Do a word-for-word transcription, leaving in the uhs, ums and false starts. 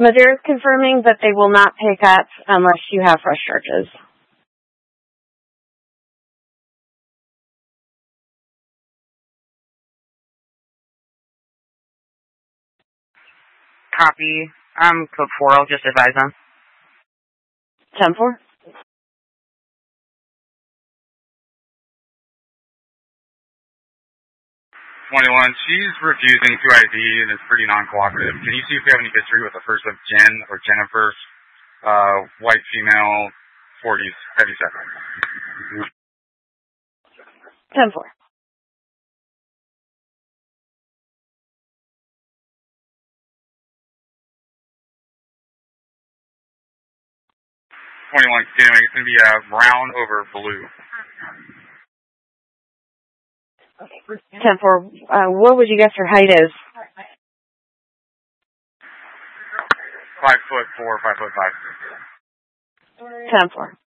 Madeira is confirming that they will not pick up unless you have fresh charges. Copy. I'm code four. I'll just advise them. ten four. twenty-one, she's refusing to I D and is pretty non-cooperative. Can you see if you have any history with the first of Jen or Jennifer? Uh, white female, forties, heavy set. ten four. twenty-one, continuing. It's going to be uh, brown over blue. ten four. Uh, what would you guess her height is? Five foot four, five foot five. ten four.